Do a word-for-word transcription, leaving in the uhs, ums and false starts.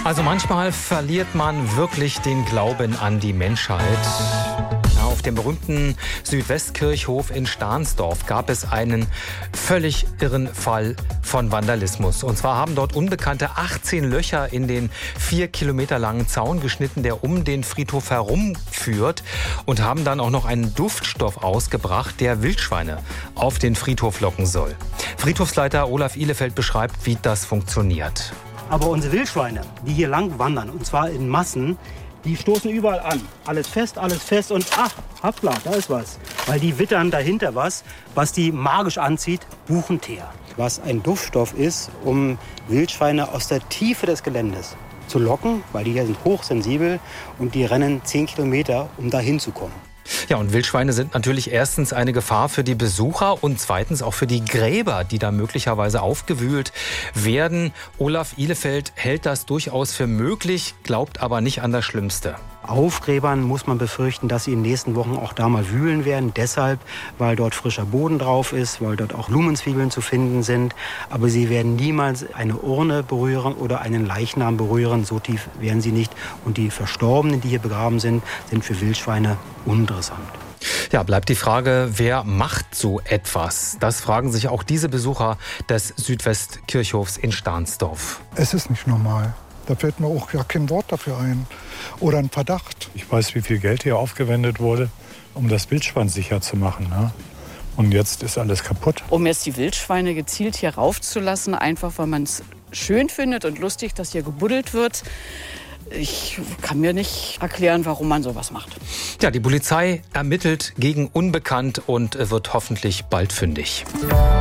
Also manchmal verliert man wirklich den Glauben an die Menschheit. Ja, auf dem berühmten Südwestkirchhof in Stahnsdorf gab es einen völlig irren Fall von Vandalismus. Und zwar haben dort Unbekannte achtzehn Löcher in den vier Kilometer langen Zaun geschnitten, der um den Friedhof herumführt, und haben dann auch noch einen Duftstoff ausgebracht, der Wildschweine auf den Friedhof locken soll. Friedhofsleiter Olaf Ihlefeld beschreibt, wie das funktioniert. Aber unsere Wildschweine, die hier lang wandern, und zwar in Massen, die stoßen überall an. Alles fest, alles fest und ach, hoppla, da ist was. Weil die wittern dahinter was, was die magisch anzieht, Buchenteer. Was ein Duftstoff ist, um Wildschweine aus der Tiefe des Geländes zu locken, weil die hier sind hochsensibel und die rennen zehn Kilometer, um da hinzukommen. Ja, und Wildschweine sind natürlich erstens eine Gefahr für die Besucher und zweitens auch für die Gräber, die da möglicherweise aufgewühlt werden. Olaf Ihlefeld hält das durchaus für möglich, glaubt aber nicht an das Schlimmste. Auf Gräbern muss man befürchten, dass sie in den nächsten Wochen auch da mal wühlen werden. Deshalb, weil dort frischer Boden drauf ist, weil dort auch Lumenzwiebeln zu finden sind. Aber sie werden niemals eine Urne berühren oder einen Leichnam berühren. So tief werden sie nicht. Und die Verstorbenen, die hier begraben sind, sind für Wildschweine uninteressant. Ja, bleibt die Frage, wer macht so etwas? Das fragen sich auch diese Besucher des Südwestkirchhofs in Stahnsdorf. Es ist nicht normal. Da fällt mir auch ja kein Wort dafür ein. Oder ein Verdacht. Ich weiß, wie viel Geld hier aufgewendet wurde, um das Wildschwein sicher zu machen. Ne? Und jetzt ist alles kaputt. Um jetzt die Wildschweine gezielt hier raufzulassen, einfach weil man es schön findet und lustig, dass hier gebuddelt wird. Ich kann mir nicht erklären, warum man sowas macht. Ja, die Polizei ermittelt gegen Unbekannt und wird hoffentlich bald fündig.